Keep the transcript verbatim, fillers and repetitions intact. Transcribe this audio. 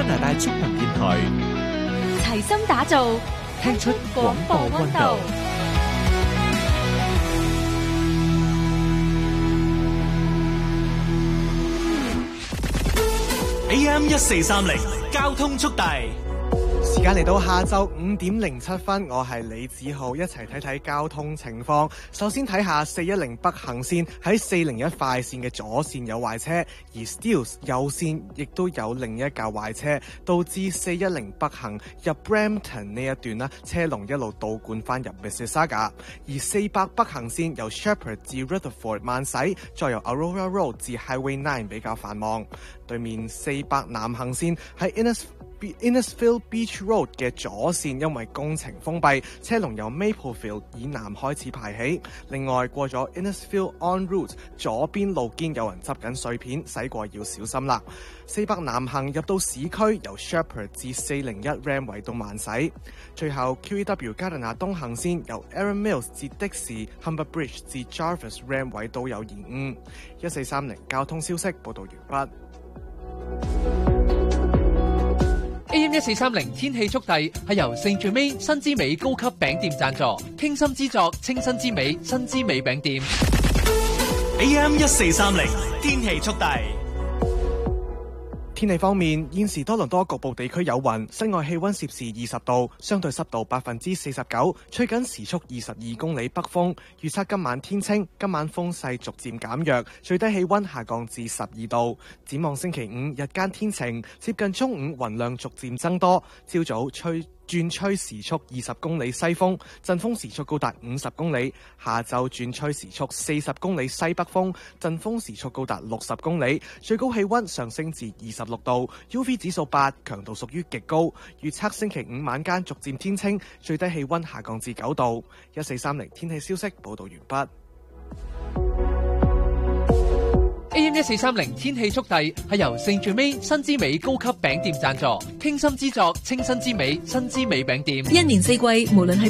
拿大中文電台， 齊心打造， 聽出廣播溫度。A M 一四三零交通速遞。 時間嚟到下晝五點零七分，我係李子浩，一齊睇睇交通情況。首先睇下四一零北行線喺四零一快線嘅左線有壞車，而 Steeles 右線亦都有另一架壞車，導致四一零北行入 Brampton 呢一段啦，車龍一路倒灌翻入 Mississauga。而四百北行線由 Shepherd 至 Rutherford 慢駛，再由 Aurora Road 至 Highway nine 比較繁忙。對面四百南行線喺 Innis Innisfil Beach Road 嘅左線因為工程封閉，車龍由 Maplefield 以南開始排起。另外過咗 Innisfil On Route 左邊路肩有人執緊碎片，駛過要小心啦。四百南行入到市區，由 Shepherd 至四零一 Ramway 到慢駛。最後 Q E W 加拿大東行線由 Erin Mills 至的士 Humber Bridge 至 Jarvis Ramway 都有延誤。一四三零交通消息報道完畢。 A M 一四三零天氣速遞係由聖最美新之美高級餅店贊助，傾心之作，清新之美，新之美餅店。 A M 一四三零天氣速遞。 天氣方面，現時多倫多局部地區有雲，室外氣溫攝氏二十度，相對濕度百分之四十九，吹緊時速二十二公里北風。預測今晚天清，今晚風勢逐漸減弱，最低氣溫下降至十二度。展望星期五日間天晴，接近中午雲量逐漸增多，朝早吹轉吹時速二十公里西風，陣風時速高達五十公里；下晝轉吹時速四十公里西北風，陣風時速高達六十公里，最高氣溫上升至二十六度 ，U V 指數八，強度屬於極高。預測星期五晚間逐漸天清，最低氣溫下降至九度。一四三零天氣消息報道完畢。 A M 一四三零天氣速遞係由聖最美新之美高級餅店贊助，傾心之作，清新之美，新之美餅店。 一年四季，無論係